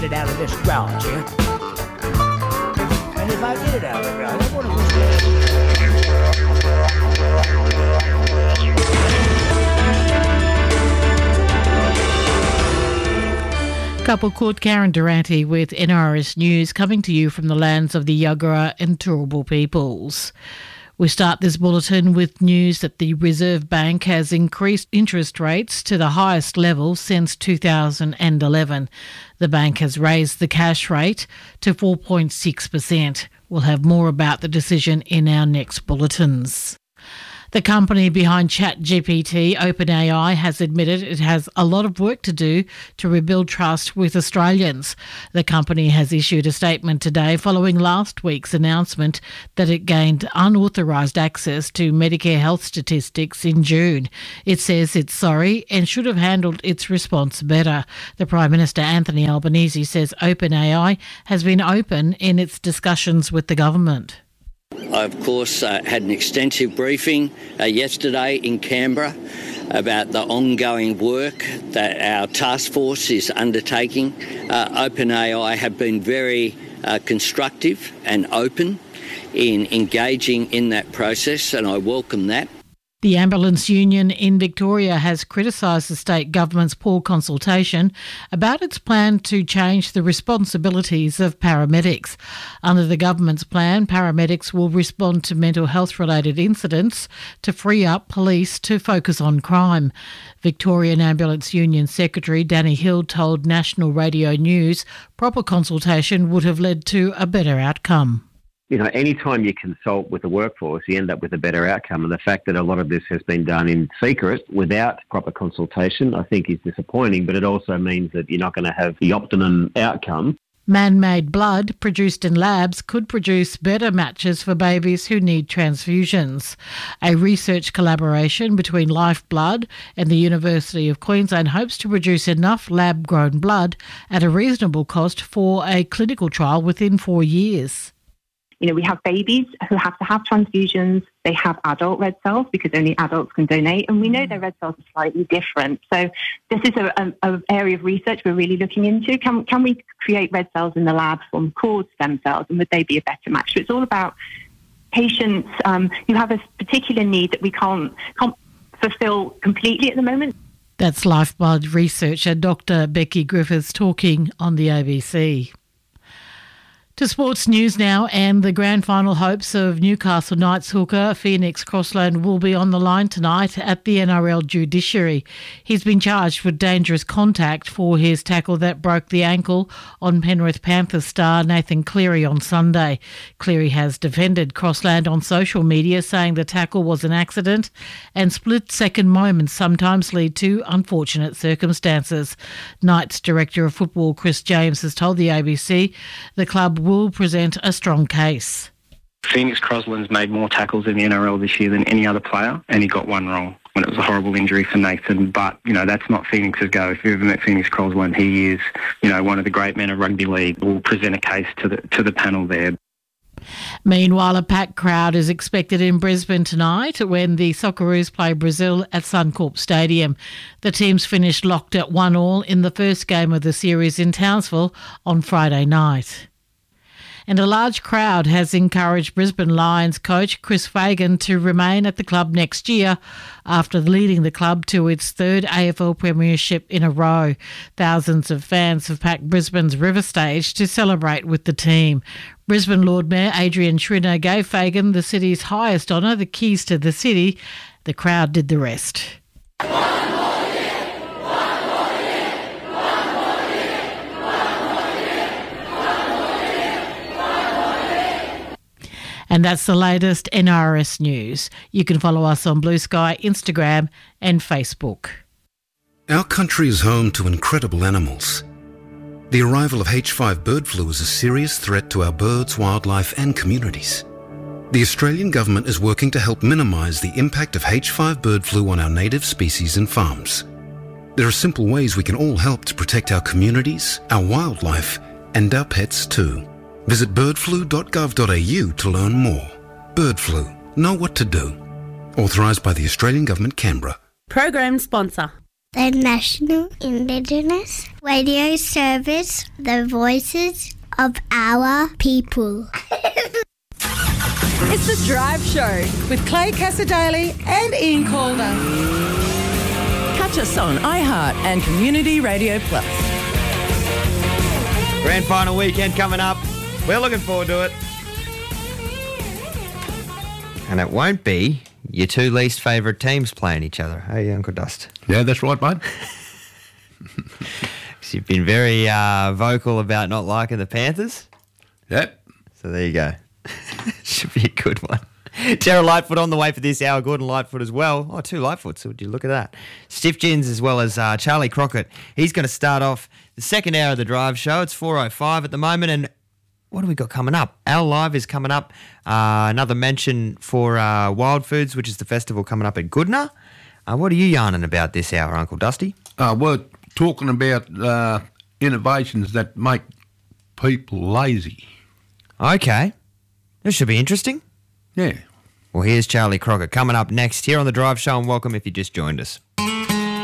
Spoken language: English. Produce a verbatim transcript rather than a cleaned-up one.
it out of this ground, yeah? And if I get it out of the ground, I want to Couple called Karen Durante with N R S News, coming to you from the lands of the Yagara and Turrbal peoples. We start this bulletin with news that the Reserve Bank has increased interest rates to the highest level since two thousand eleven. The bank has raised the cash rate to four point six percent. We'll have more about the decision in our next bulletins. The company behind ChatGPT, OpenAI, has admitted it has a lot of work to do to rebuild trust with Australians. The company has issued a statement today following last week's announcement that it gained unauthorised access to Medicare health statistics in June. It says it's sorry and should have handled its response better. The Prime Minister, Anthony Albanese, says OpenAI has been open in its discussions with the government. I, of course, uh, had an extensive briefing uh, yesterday in Canberra about the ongoing work that our task force is undertaking. Uh, OpenAI have been very uh, constructive and open in engaging in that process, and I welcome that. The Ambulance Union in Victoria has criticised the state government's poor consultation about its plan to change the responsibilities of paramedics. Under the government's plan, paramedics will respond to mental health-related incidents to free up police to focus on crime. Victorian Ambulance Union Secretary Danny Hill told National Radio News proper consultation would have led to a better outcome. You know, anytime you consult with the workforce, you end up with a better outcome. And the fact that a lot of this has been done in secret without proper consultation, I think is disappointing, but it also means that you're not going to have the optimum outcome. Man-made blood produced in labs could produce better matches for babies who need transfusions. A research collaboration between Lifeblood and the University of Queensland hopes to produce enough lab-grown blood at a reasonable cost for a clinical trial within four years. You know, we have babies who have to have transfusions. They have adult red cells because only adults can donate. And we know their red cells are slightly different. So this is an area of research we're really looking into. Can, can we create red cells in the lab from cord stem cells, and would they be a better match? So it's all about patients um, who have a particular need that we can't, can't fulfil completely at the moment. That's Lifeblood researcher Doctor Becky Griffiths talking on the A B C. To sports news now, and the grand final hopes of Newcastle Knights hooker Phoenix Crossland will be on the line tonight at the N R L judiciary. He's been charged with dangerous contact for his tackle that broke the ankle on Penrith Panthers star Nathan Cleary on Sunday. Cleary has defended Crossland on social media, saying the tackle was an accident and split-second moments sometimes lead to unfortunate circumstances. Knights Director of Football Chris James has told the A B C the club will present a strong case. Phoenix Crossland's made more tackles in the N R L this year than any other player, and he got one wrong when it was a horrible injury for Nathan. But, you know, that's not Phoenix's go. If you've ever met Phoenix Crossland, he is, you know, one of the great men of rugby league. We'll present a case to the to the panel there. Meanwhile, a packed crowd is expected in Brisbane tonight when the Socceroos play Brazil at Suncorp Stadium. The teams finished locked at one all in the first game of the series in Townsville on Friday night. And a large crowd has encouraged Brisbane Lions coach Chris Fagan to remain at the club next year after leading the club to its third A F L premiership in a row. Thousands of fans have packed Brisbane's River Stage to celebrate with the team. Brisbane Lord Mayor Adrian Schrinner gave Fagan the city's highest honour, the keys to the city. The crowd did the rest. And that's the latest N R S news. You can follow us on Blue Sky, Instagram and Facebook. Our country is home to incredible animals. The arrival of H five bird flu is a serious threat to our birds, wildlife and communities. The Australian government is working to help minimise the impact of H five bird flu on our native species and farms. There are simple ways we can all help to protect our communities, our wildlife and our pets too. Visit bird flu dot gov dot a u to learn more. Bird flu. Know what to do. Authorised by the Australian Government, Canberra. Program sponsor. the National Indigenous Radio Service, the voices of our people. It's The Drive Show with Clay Cassadaly and Ian Calder. Catch us on iHeart and Community Radio Plus. Grand final weekend coming up. We're looking forward to it. And it won't be your two least favourite teams playing each other. Hey, Uncle Dust. Yeah, that's right, mate. Because you've been very uh, vocal about not liking the Panthers. Yep. So there you go. Should be a good one. Tara Lightfoot on the way for this hour. Gordon Lightfoot as well. Oh, two Lightfoots. Would you look at that? Stiff Gins as well as uh, Charlie Crockett. He's going to start off the second hour of the Drive Show. It's four oh five at the moment. And what do we got coming up? Our Live is coming up. Uh, another mention for uh, Wild Foods, which is the festival coming up at Goodna. Uh, what are you yarning about this hour, Uncle Dusty? Uh, we're talking about uh, innovations that make people lazy. Okay. This should be interesting. Yeah. Well, here's Charlie Crockett coming up next here on The Drive Show, and welcome if you just joined us.